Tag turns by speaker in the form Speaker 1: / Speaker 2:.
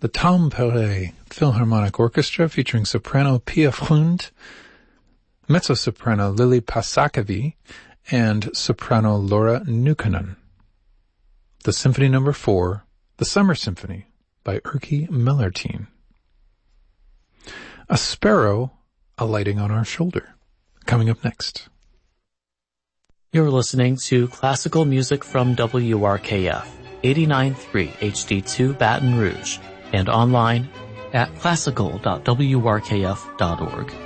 Speaker 1: the Tampere Philharmonic Orchestra featuring soprano Pia Frund, mezzo-soprano Lili Pasakevi, and soprano Laura Nukkonen. The Symphony No. 4, The Summer Symphony, by Erkki Mellertin. A Sparrow Alighting on Our Shoulder, coming up next.
Speaker 2: You're listening to classical music from WRKF, 89.3 HD2 Baton Rouge, and online at classical.wrkf.org.